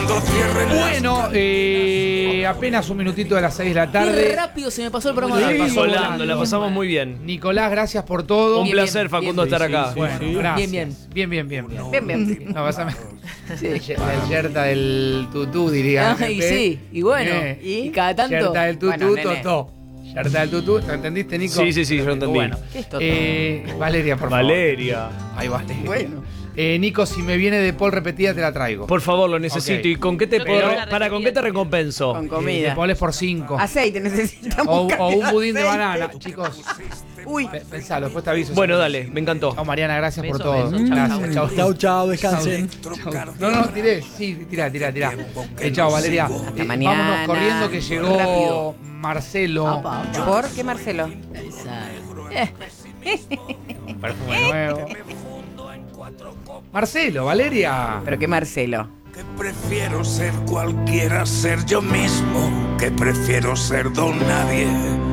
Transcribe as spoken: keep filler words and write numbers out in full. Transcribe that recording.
cuando cierren las Bueno, eh, apenas un minutito de las seis de la tarde. Qué rápido se me pasó el programa. Sí, de hoy. Pasó volando, la pasamos muy bien. Nicolás, gracias por todo. Un Bien, placer, bien, Facundo, bien. estar acá. Bueno, Bien, gracias. bien. Bien, bien, bien. bien. Bien, bien. No, pásame. El yerta del tutú, diría. Ay, sí, y bueno, Eh, y cada tanto. Yerta del tutú, Bueno, nene. totó. Yerta del tutú, ¿te entendiste, Nico? Sí, sí, sí, yo entendí. Bueno, ¿Qué es totó? eh, Valeria, por favor. Valeria. Ay, Valeria. Bueno. Eh, Nico, si me viene de Paul repetida, te la traigo. Por favor, lo necesito. Ok. ¿Y con qué te No puedo te re- la para con qué te recompenso? Con Eh, de comida. Paul es por cinco. Aceite necesitamos. O, o un cantidad budín de aceite. banana. Chicos, Uy. pe- pensalo, después te aviso. Bueno, dale, me encantó. Chao, Mariana, gracias por Beso, todo. beso, chau, Gracias, chao. Chau, chau, descansen. No, no, tiré, sí, tirá, tirá, tirá. Eh, chao, Valeria. Eh, mañana. Vámonos corriendo que llegó Rápido. Marcelo. Apa, apa. ¿Por qué, Marcelo? Eh, Perfume nuevo. Marcelo, Valeria. ¿Pero qué Marcelo? Que prefiero ser cualquiera, ser yo mismo. Que prefiero ser don nadie.